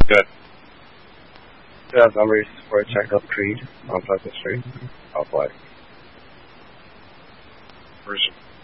Good. Do you have numbers for a checkup Creed on Pleasant Street? I'll play. Where's